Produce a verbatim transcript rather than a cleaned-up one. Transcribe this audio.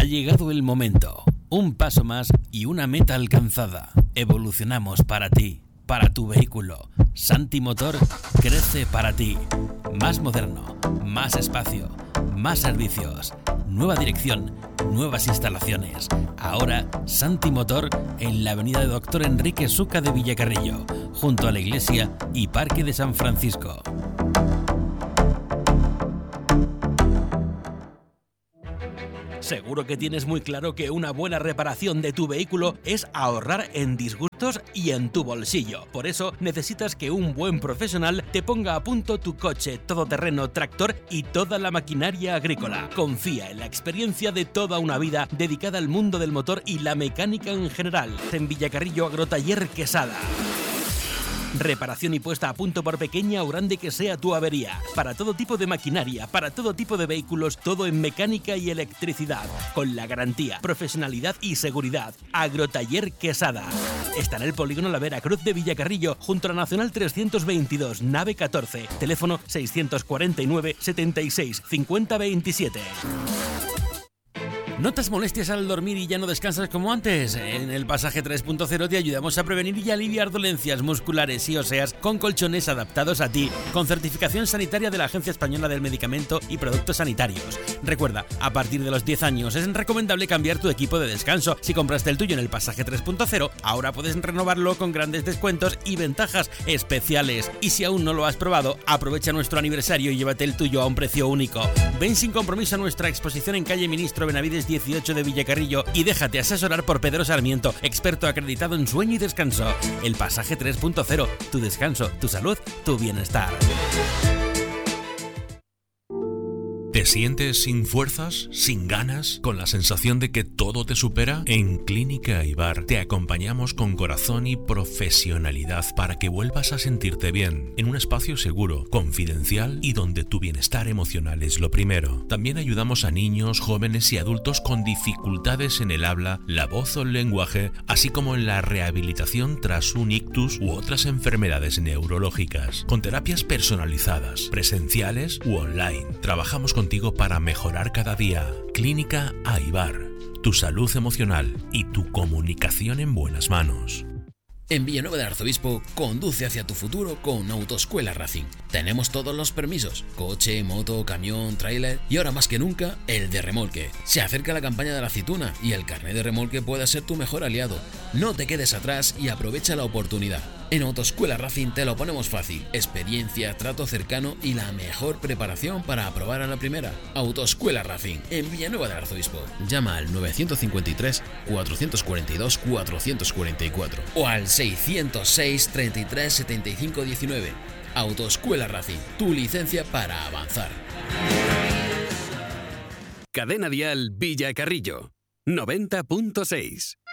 Ha llegado el momento. Un paso más y una meta alcanzada. Evolucionamos para ti, para tu vehículo. Santi Motor crece para ti. Más moderno, más espacio, más servicios, nueva dirección, nuevas instalaciones. Ahora Santi Motor en la avenida de Doctor Enrique Suca de Villacarrillo, junto a la iglesia y Parque de San Francisco. Seguro que tienes muy claro que una buena reparación de tu vehículo es ahorrar en disgustos y en tu bolsillo. Por eso necesitas que un buen profesional te ponga a punto tu coche, todoterreno, tractor y toda la maquinaria agrícola. Confía en la experiencia de toda una vida dedicada al mundo del motor y la mecánica en general. En Villacarrillo, Agrotaller Quesada. Reparación y puesta a punto por pequeña o grande que sea tu avería. Para todo tipo de maquinaria, para todo tipo de vehículos, todo en mecánica y electricidad. Con la garantía, profesionalidad y seguridad. Agrotaller Quesada. Está en el polígono La Veracruz de Villacarrillo, junto a la Nacional trescientos veintidós, nave catorce. Teléfono seiscientos cuarenta y nueve, setenta y seis, cincuenta veintisiete. ¿Notas molestias al dormir y ya no descansas como antes? En el Pasaje tres punto cero te ayudamos a prevenir y aliviar dolencias musculares y óseas con colchones adaptados a ti, con certificación sanitaria de la Agencia Española del Medicamento y Productos Sanitarios. Recuerda, a partir de los diez años es recomendable cambiar tu equipo de descanso. Si compraste el tuyo en el Pasaje tres punto cero, ahora puedes renovarlo con grandes descuentos y ventajas especiales. Y si aún no lo has probado, aprovecha nuestro aniversario y llévate el tuyo a un precio único. Ven sin compromiso a nuestra exposición en calle Ministro Benavides dieciocho de Villacarrillo y déjate asesorar por Pedro Sarmiento, experto acreditado en sueño y descanso. El Pasaje tres punto cero, tu descanso, tu salud, tu bienestar. ¿Te sientes sin fuerzas, sin ganas, con la sensación de que todo te supera? En Clínica Aibar te acompañamos con corazón y profesionalidad para que vuelvas a sentirte bien, en un espacio seguro, confidencial y donde tu bienestar emocional es lo primero. También ayudamos a niños, jóvenes y adultos con dificultades en el habla, la voz o el lenguaje, así como en la rehabilitación tras un ictus u otras enfermedades neurológicas, con terapias personalizadas, presenciales u online. Trabajamos con contigo para mejorar cada día. Clínica Aibar, tu salud emocional y tu comunicación en buenas manos. En Villanueva del Arzobispo, conduce hacia tu futuro con Autoescuela Racing. Tenemos todos los permisos: coche, moto, camión, tráiler y ahora más que nunca, el de remolque. Se acerca la campaña de la aceituna y el carnet de remolque puede ser tu mejor aliado. No te quedes atrás y aprovecha la oportunidad. En Autoescuela Racing te lo ponemos fácil: experiencia, trato cercano y la mejor preparación para aprobar a la primera. Autoescuela Racing, en Villanueva del Arzobispo. Llama al novecientos cincuenta y tres, cuatrocientos cuarenta y dos, cuatrocientos cuarenta y cuatro o al seiscientos seis, treinta y tres, setenta y cinco diecinueve. Autoescuela Racing, tu licencia para avanzar. Cadena Dial Villacarrillo, noventa punto seis.